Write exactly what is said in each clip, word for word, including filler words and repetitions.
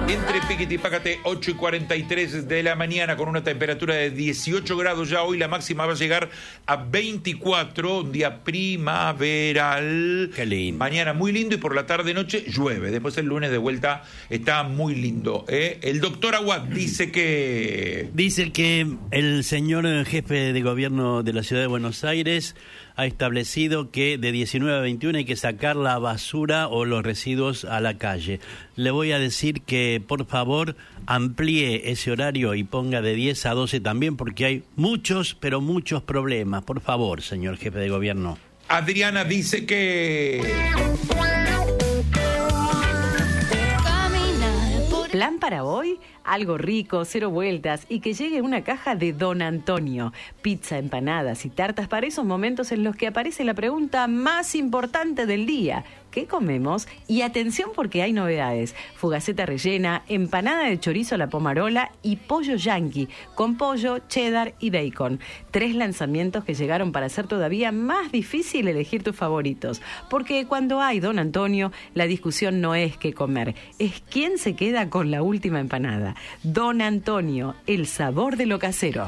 Entre Piquete y Pácate, ocho y cuarenta y tres de la mañana, con una temperatura de dieciocho grados ya hoy. La máxima va a llegar a veinticuatro, un día primaveral. Qué lindo. Mañana muy lindo y por la tarde-noche llueve. Después el lunes de vuelta está muy lindo, ¿eh? El doctor Aguad dice que... Dice que el señor jefe de gobierno de la ciudad de Buenos Aires ha establecido que de diecinueve a veintiuno hay que sacar la basura o los residuos a la calle. Le voy a decir que, por favor, amplíe ese horario y ponga de diez a doce también, porque hay muchos, pero muchos problemas. Por favor, señor jefe de gobierno. Adriana dice que... Plan para hoy, algo rico, cero vueltas y que llegue una caja de Don Antonio. Pizza, empanadas y tartas para esos momentos en los que aparece la pregunta más importante del día. ¿Qué comemos? Y atención porque hay novedades. Fugaceta rellena, empanada de chorizo a la pomarola y pollo yanqui, con pollo, cheddar y bacon. Tres lanzamientos que llegaron para hacer todavía más difícil elegir tus favoritos. Porque cuando hay Don Antonio, la discusión no es qué comer, es quién se queda con la última empanada. Don Antonio, el sabor de lo casero.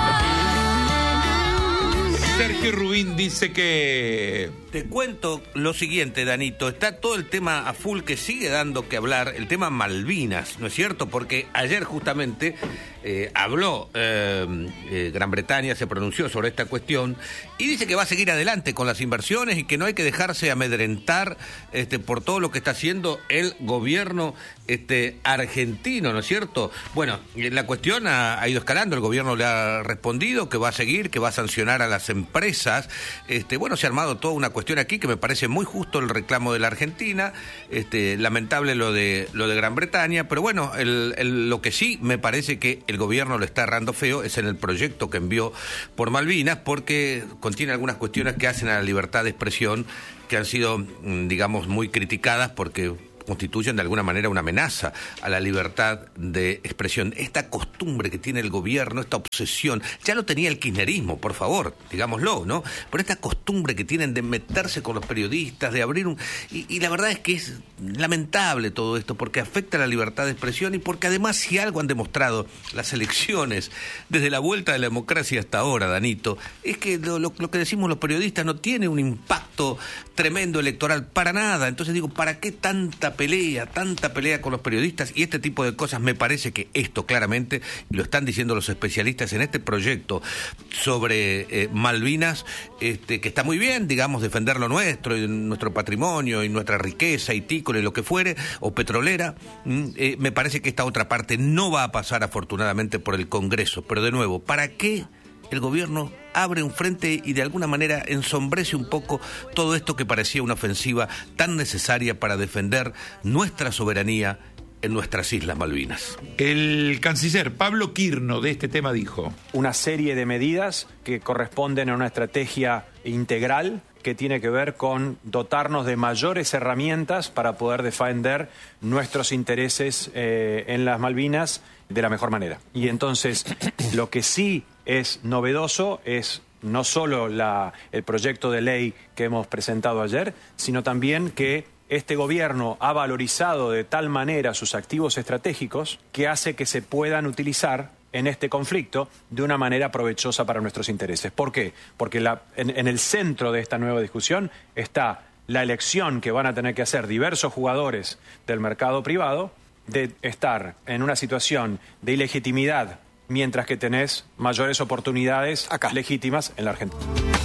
Sergio Rubín dice que... Te cuento lo siguiente, Danito. Está todo el tema a full que sigue dando que hablar, el tema Malvinas, ¿no es cierto? Porque ayer justamente eh, habló eh, eh, Gran Bretaña, se pronunció sobre esta cuestión y dice que va a seguir adelante con las inversiones y que no hay que dejarse amedrentar este, por todo lo que está haciendo el gobierno este, argentino, ¿no es cierto? Bueno, la cuestión ha, ha ido escalando, el gobierno le ha respondido que va a seguir, que va a sancionar a las empresas. Este, bueno, se ha armado toda una cuestión aquí que me parece muy justo el reclamo de la Argentina, este, lamentable lo de lo de Gran Bretaña, pero bueno, el, el, lo que sí me parece que el gobierno lo está errando feo es en el proyecto que envió por Malvinas, porque contiene algunas cuestiones que hacen a la libertad de expresión que han sido, digamos, muy criticadas porque constituyen de alguna manera una amenaza a la libertad de expresión. Esta costumbre que tiene el gobierno, esta obsesión, ya lo tenía el kirchnerismo, por favor, digámoslo, ¿no? Pero esta costumbre que tienen de meterse con los periodistas, de abrir un... Y, y la verdad es que es lamentable todo esto, porque afecta a la libertad de expresión y porque además si algo han demostrado las elecciones, desde la vuelta de la democracia hasta ahora, Danito, es que lo, lo, lo que decimos los periodistas no tiene un impacto tremendo electoral para nada. Entonces digo, ¿para qué tanta pelea, tanta pelea con los periodistas y este tipo de cosas? Me parece que esto claramente, y lo están diciendo los especialistas en este proyecto sobre eh, Malvinas, este, que está muy bien, digamos, defender lo nuestro, y nuestro patrimonio y nuestra riqueza itícola y lo que fuere, o petrolera, eh, me parece que esta otra parte no va a pasar afortunadamente por el Congreso, pero de nuevo, ¿para qué el gobierno abre un frente y de alguna manera ensombrece un poco todo esto que parecía una ofensiva tan necesaria para defender nuestra soberanía en nuestras Islas Malvinas? El canciller Pablo Quirno de este tema dijo: una serie de medidas que corresponden a una estrategia integral que tiene que ver con dotarnos de mayores herramientas para poder defender nuestros intereses eh, en las Malvinas de la mejor manera. Y entonces, lo que sí es novedoso es no solo la, el proyecto de ley que hemos presentado ayer, sino también que este gobierno ha valorizado de tal manera sus activos estratégicos que hace que se puedan utilizar en este conflicto de una manera provechosa para nuestros intereses. ¿Por qué? Porque la, en, en el centro de esta nueva discusión está la elección que van a tener que hacer diversos jugadores del mercado privado de estar en una situación de ilegitimidad mientras que tenés mayores oportunidades acá legítimas en la Argentina.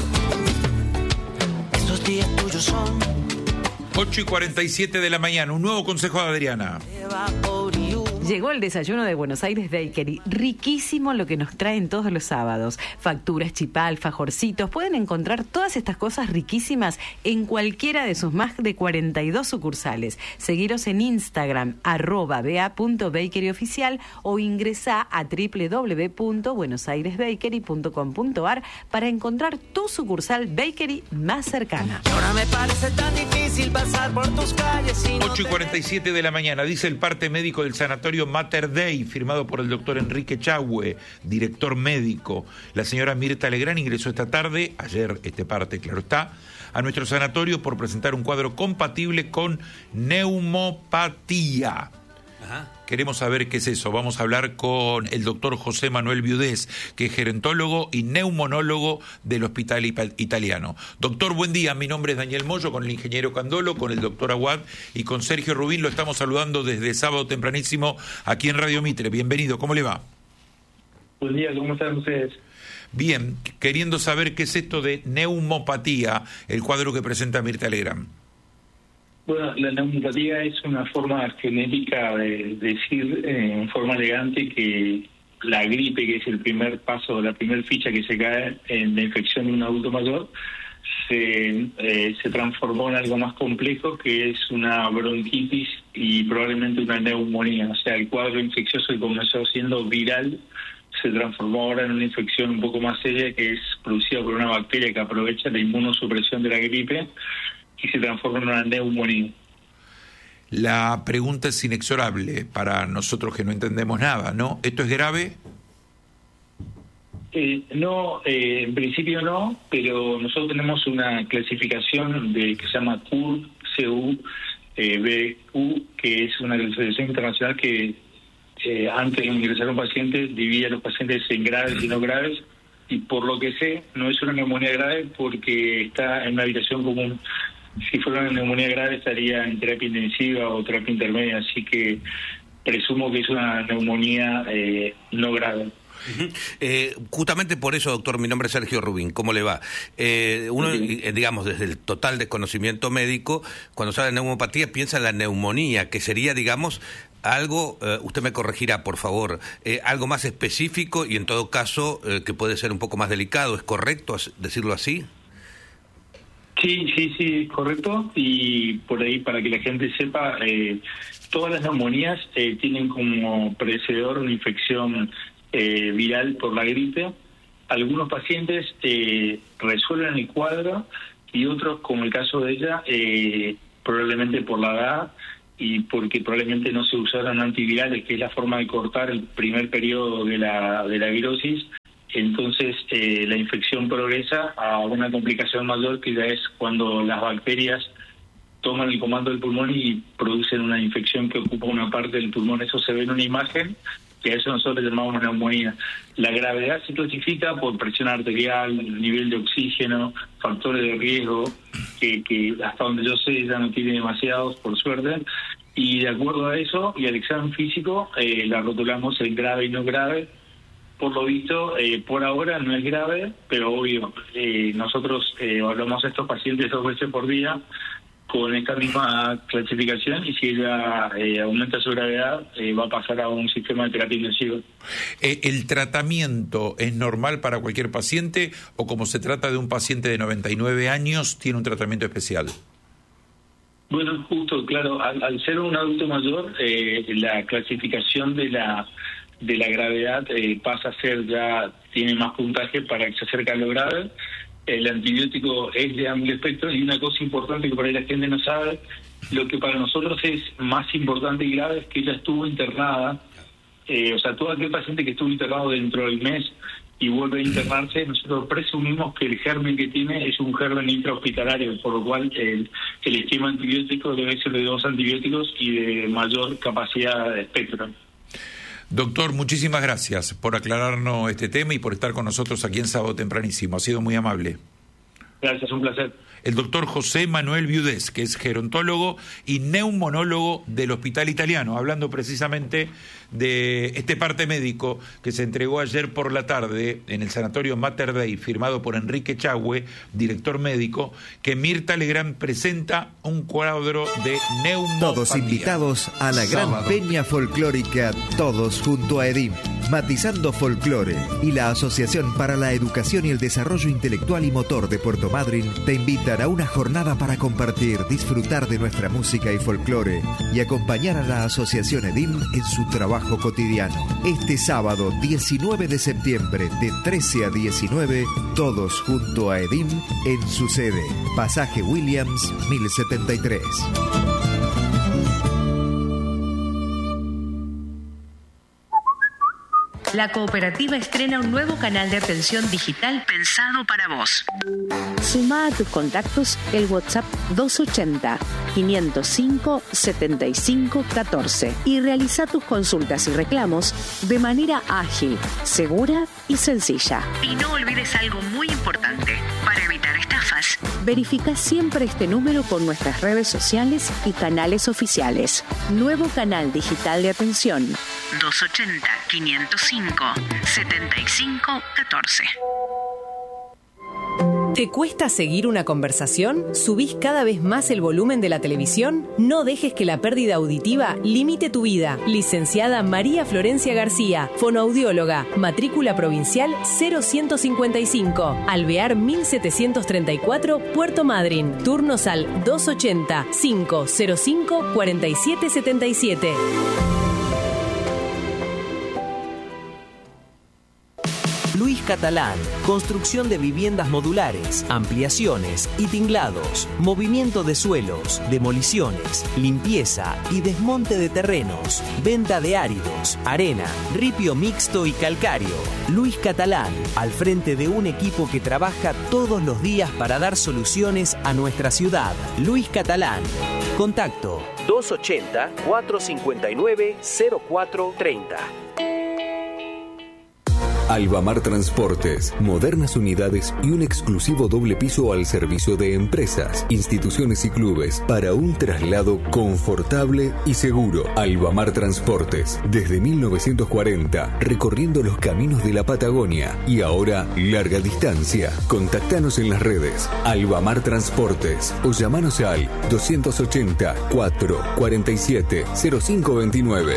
Estos días tuyos son ocho y cuarenta y siete de la mañana, un nuevo consejo de Adriana. Llegó el desayuno de Buenos Aires Bakery, riquísimo lo que nos traen todos los sábados. Facturas, chipá, alfajorcitos, pueden encontrar todas estas cosas riquísimas en cualquiera de sus más de cuarenta y dos sucursales. Seguiros en Instagram, arroba ba punto bakery oficial o ingresá a doble u doble u doble u punto buenos aires bakery punto com punto a r para encontrar tu sucursal Bakery más cercana. Ahora me parece tan difícil pasar por tus calles y no ocho y cuarenta y siete de la mañana, dice el parte médico del sanatorio Mater Dei, firmado por el doctor Enrique Chahue, director médico. La señora Mirta Legrand ingresó esta tarde, ayer este parte, claro está, a nuestro sanatorio por presentar un cuadro compatible con neumopatía. Ajá. Queremos saber qué es eso. Vamos a hablar con el doctor José Manuel Viudés, que es gerontólogo y neumonólogo del Hospital Italiano. Doctor, buen día. Mi nombre es Daniel Moyo, con el ingeniero Candolo, con el doctor Aguad y con Sergio Rubín. Lo estamos saludando desde sábado tempranísimo aquí en Radio Mitre. Bienvenido. ¿Cómo le va? Buen día. ¿Cómo están ustedes? Bien. Queriendo saber qué es esto de neumopatía, el cuadro que presenta Mirta Legrand. Bueno, la neumopatía es una forma genética de decir eh, en forma elegante que la gripe, que es el primer paso, la primera ficha que se cae en la infección de un adulto mayor, se, eh, se transformó en algo más complejo, que es una bronquitis y probablemente una neumonía. O sea, el cuadro infeccioso que comenzó siendo viral se transformó ahora en una infección un poco más seria, que es producida por una bacteria que aprovecha la inmunosupresión de la gripe y se transforma en una neumonía. La pregunta es inexorable para nosotros que no entendemos nada, ¿no? ¿Esto es grave? Eh, no, eh, en principio no, pero nosotros tenemos una clasificación de que se llama C U R, C U, eh, B U, que es una clasificación internacional que eh, antes de ingresar a un paciente divide a los pacientes en graves y no graves, y por lo que sé, no es una neumonía grave porque está en una habitación común. Si fuera una neumonía grave estaría en terapia intensiva o terapia intermedia, así que presumo que es una neumonía eh, no grave. Uh-huh. Eh, justamente por eso, doctor, mi nombre es Sergio Rubín, ¿cómo le va? Eh, uno, sí. eh, digamos, desde el total desconocimiento médico, cuando se habla de neumopatía piensa en la neumonía, que sería, digamos, algo, eh, usted me corregirá, por favor, eh, algo más específico y en todo caso eh, que puede ser un poco más delicado, ¿es correcto decirlo así? Sí, sí, sí, correcto. Y por ahí, para que la gente sepa, eh, todas las neumonías eh, tienen como precededor una infección eh, viral por la gripe. Algunos pacientes eh, resuelven el cuadro y otros, como el caso de ella, eh, probablemente por la edad y porque probablemente no se usaron antivirales, que es la forma de cortar el primer periodo de la, de la virosis. Entonces eh, la infección progresa a una complicación mayor, que ya es cuando las bacterias toman el comando del pulmón y producen una infección que ocupa una parte del pulmón. Eso se ve en una imagen, que a eso nosotros llamamos neumonía. La gravedad se clasifica por presión arterial, nivel de oxígeno, factores de riesgo, que, que hasta donde yo sé ya no tiene demasiados, por suerte, y de acuerdo a eso y al examen físico eh, la rotulamos en grave y no grave. Por lo visto, eh, por ahora no es grave, pero obvio, eh, nosotros eh, evaluamos a estos pacientes dos veces por día con esta misma clasificación, y si ella eh, aumenta su gravedad, eh, va a pasar a un sistema de terapia intensiva. Eh, ¿El tratamiento es normal para cualquier paciente o, como se trata de un paciente de noventa y nueve años, tiene un tratamiento especial? Bueno, justo, claro, al, al ser un adulto mayor, eh, la clasificación de la de la gravedad eh, pasa a ser ya, tiene más puntaje para que se acerque a lo grave. El antibiótico es de amplio espectro, y una cosa importante que por ahí la gente no sabe, lo que para nosotros es más importante y grave es que ella estuvo internada, eh, o sea, todo aquel paciente que estuvo internado dentro del mes y vuelve a internarse, nosotros presumimos que el germen que tiene es un germen intrahospitalario, por lo cual el, el esquema antibiótico debe ser de dos antibióticos y de mayor capacidad de espectro. Doctor, muchísimas gracias por aclararnos este tema y por estar con nosotros aquí en Sábado Tempranísimo. Ha sido muy amable. Gracias, un placer. El doctor José Manuel Viudés, que es gerontólogo y neumonólogo del Hospital Italiano, hablando precisamente de este parte médico que se entregó ayer por la tarde en el sanatorio Mater Dei, firmado por Enrique Chagüe, director médico, que Mirta Legrand presenta un cuadro de neumopatía. Todos invitados a la gran Sábado. peña folclórica, todos junto a EDIM, Matizando Folclore y la Asociación para la Educación y el Desarrollo Intelectual y Motor de Puerto Madryn te invitan a una jornada para compartir, disfrutar de nuestra música y folclore y acompañar a la Asociación EDIM en su trabajo cotidiano. Este sábado diecinueve de septiembre de trece a diecinueve, todos junto a EDIM en su sede, Pasaje Williams mil setenta y tres. La cooperativa estrena un nuevo canal de atención digital pensado para vos. Sumá a tus contactos el WhatsApp doscientos ochenta, quinientos cinco, setenta y cinco, catorce y realiza tus consultas y reclamos de manera ágil, segura y sencilla. Y no olvides algo muy importante. Para evitar estafas, verifica siempre este número con nuestras redes sociales y canales oficiales. Nuevo canal digital de atención. doscientos ochenta, quinientos cinco, setenta y cinco, catorce. ¿Te cuesta seguir una conversación? ¿Subís cada vez más el volumen de la televisión? No dejes que la pérdida auditiva limite tu vida. Licenciada María Florencia García, fonoaudióloga, matrícula provincial cero ciento cincuenta y cinco, Alvear mil setecientos treinta y cuatro, Puerto Madryn. Turnos al doscientos ochenta, cinco cero cinco, cuarenta y siete setenta y siete. Luis Catalán, construcción de viviendas modulares, ampliaciones y tinglados, movimiento de suelos, demoliciones, limpieza y desmonte de terrenos, venta de áridos, arena, ripio mixto y calcáreo. Luis Catalán, al frente de un equipo que trabaja todos los días para dar soluciones a nuestra ciudad. Luis Catalán. Contacto doscientos ochenta, cuatrocientos cincuenta y nueve, cero cuatro treinta. Albamar Transportes, modernas unidades y un exclusivo doble piso al servicio de empresas, instituciones y clubes para un traslado confortable y seguro. Albamar Transportes, desde mil novecientos cuarenta, recorriendo los caminos de la Patagonia y ahora larga distancia. Contactanos en las redes Albamar Transportes o llamanos al doscientos ochenta, cuatro cuarenta y siete, cero cinco veintinueve.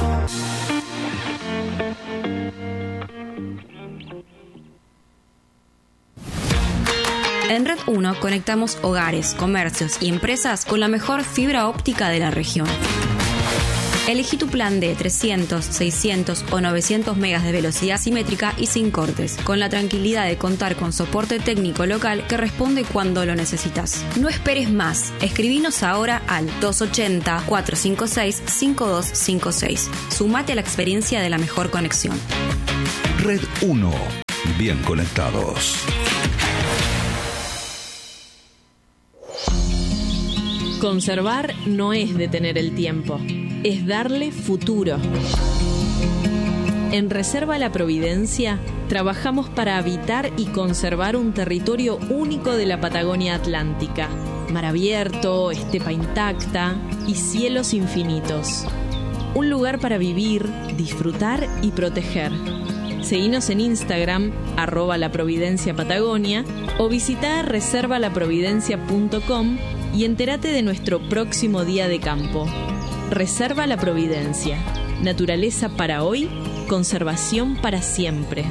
En Red uno conectamos hogares, comercios y empresas con la mejor fibra óptica de la región. Elegí tu plan de trescientos, seiscientos o novecientos megas de velocidad simétrica y sin cortes, con la tranquilidad de contar con soporte técnico local que responde cuando lo necesitas. No esperes más. Escribinos ahora al doscientos ochenta, cuatrocientos cincuenta y seis, cincuenta y dos cincuenta y seis. Sumate a la experiencia de la mejor conexión. Red uno. Bien conectados. Conservar no es detener el tiempo, es darle futuro. En Reserva La Providencia trabajamos para habitar y conservar un territorio único de la Patagonia Atlántica. Mar abierto, estepa intacta y cielos infinitos. Un lugar para vivir, disfrutar y proteger. Seguinos en Instagram, arroba La Providencia Patagonia, o visita reserva la providencia punto com y entérate de nuestro próximo día de campo. Reserva La Providencia. Naturaleza para hoy, conservación para siempre.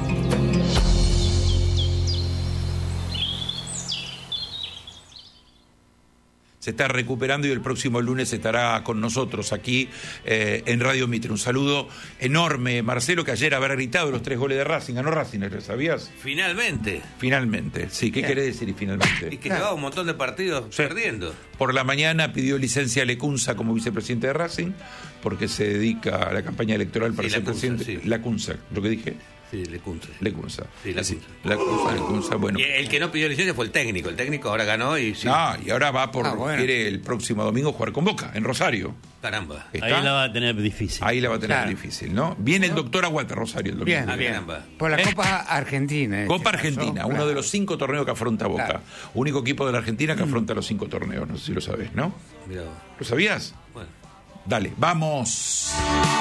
Se está recuperando y el próximo lunes estará con nosotros aquí eh, en Radio Mitre. Un saludo enorme, Marcelo, que ayer habrá gritado los tres goles de Racing. Ganó Racing, ¿lo sabías? Finalmente. Finalmente, sí. ¿Qué Bien. querés decir y finalmente? Y que claro. llevaba un montón de partidos sí. perdiendo. Por la mañana pidió licencia a Lecunza como vicepresidente de Racing, porque se dedica a la campaña electoral para sí, ser presidente. Sí. Lacunza, lo que dije. Sí, Lecunza. Lecunza. Sí, Lecunza. Lecunza, Lecunza, bueno. Y el que no pidió licencia fue el técnico. El técnico ahora ganó y sí. No, y ahora va por. Ah, bueno. Quiere el próximo domingo jugar con Boca, en Rosario. Caramba. ¿Está? Ahí la va a tener difícil. Ahí la va a tener Claro. difícil, ¿no? Viene el doctor Aguata, Rosario, el domingo. Bien, Ah, bien. caramba. Por la ¿Eh? Copa Argentina. en Copa este caso, Argentina, uno claro. de los cinco torneos que afronta Boca. Claro. Único equipo de la Argentina que afronta los cinco torneos. No sé si lo sabés, ¿no? Mirá vos. ¿Lo sabías? Bueno. Dale, vamos.